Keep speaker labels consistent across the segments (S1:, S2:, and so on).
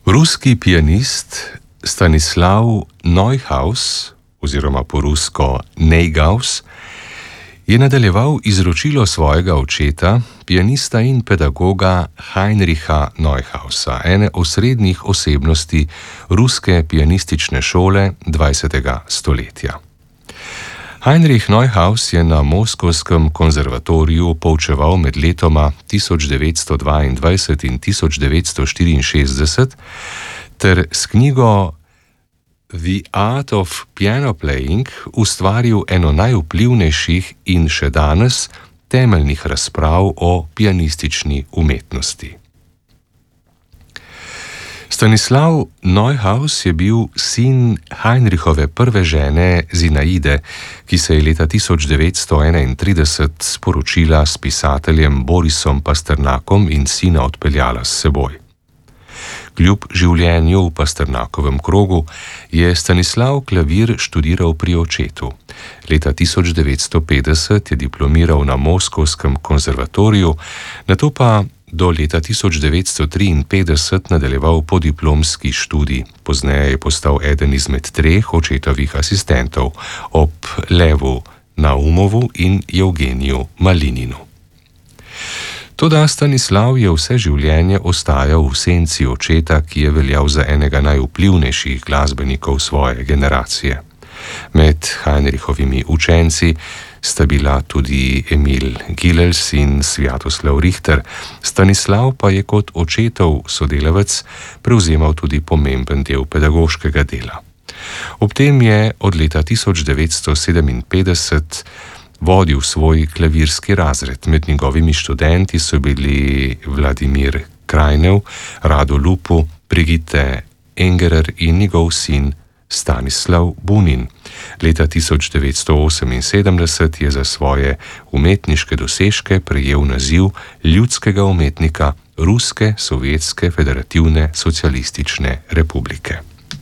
S1: Ruski pianist Stanislav Neuhaus, oziroma po rusko Neuhaus, je nadaljeval izročilo svojega očeta, pianista in pedagoga Heinricha Neuhausa, ene osrednjih osebnosti ruske pianistične šole 20. stoletja. Heinrich Neuhaus je na Moskovskem konzervatoriju poučeval med letoma 1922 in 1964 ter s knjigo The Art of Piano Playing ustvaril eno najvplivnejših in še danes temeljnih razprav o pianistični umetnosti. Stanislav Neuhaus je bil sin Heinrichove prve žene Zinaide, ki se je leta 1931 sporočila s pisateljem Borisom Pasternakom in sina odpeljala s seboj. Kljub življenju v Pasternakovem krogu je Stanislav klavir študiral pri očetu. Leta 1950 je diplomiral na Moskovskem konzervatoriju, nato pa do leta 1953 nadaljeval podiplomski študij. Pozneje je postal eden izmed 3 očetovih asistentov ob Levu Naumovu in Evgeniju Malininu. Toda Stanislav je vse življenje ostajal v senci očeta, ki je veljal za enega najvplivnejših glasbenikov svoje generacije. Med Heinrichovimi učenci sta bila tudi Emil Gilels in Sviatoslav Richter, Stanislav pa je kot očetov sodelavec prevzemal tudi pomemben del pedagoškega dela. Ob tem je od leta 1957 vodil svoj klavirski razred. Med njegovimi študenti so bili Vladimir Krajnev, Rado Lupu, Brigitte Engerer in njegov sin Stanislav Bunin. Leta 1978 je za svoje umetniške dosežke prejel naziv ljudskega umetnika Ruske sovjetske federativne socialistične republike.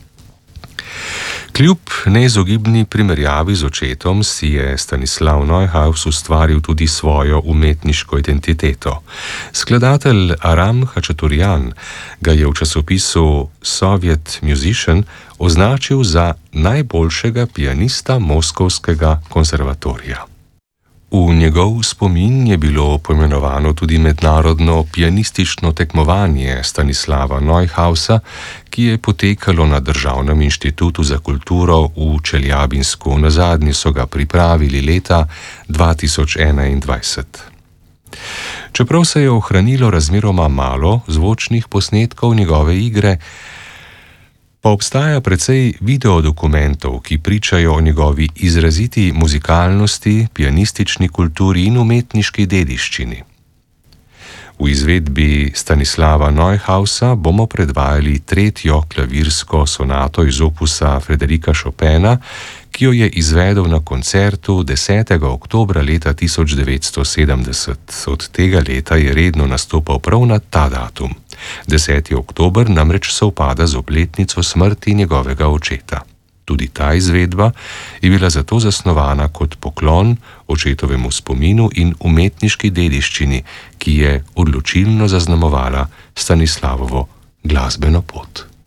S1: Kljub neizogibni primerjavi z očetom si je Stanislav Neuhaus ustvaril tudi svojo umetniško identiteto. Skladatelj Aram Hačaturian ga je v časopisu Soviet Musician označil za najboljšega pianista Moskovskega konzervatorija. V njegov spomin je bilo poimenovano tudi mednarodno pianistično tekmovanje Stanislava Neuhausa, ki je potekalo na Državnem inštitutu za kulturo v Čeljabinsku. Nazadnje so ga pripravili leta 2021. Čeprav se je ohranilo razmeroma malo zvočnih posnetkov njegove igre, pa obstaja precej videodokumentov, ki pričajo o njegovi izraziti muzikalnosti, pianistični kulturi in umetniški dediščini. V izvedbi Stanislava Neuhausa bomo predvajali 3. klavirsko sonato iz opusa Frederika Chopina, ki jo je izvedel na koncertu 10. oktobra leta 1970. Od tega leta je redno nastopal prav na ta datum. 10. oktober namreč sovpada z obletnico smrti njegovega očeta. Tudi ta izvedba je bila zato zasnovana kot poklon očetovemu spominu in umetniški dediščini, ki je odločilno zaznamovala Stanislavovo glasbeno pot.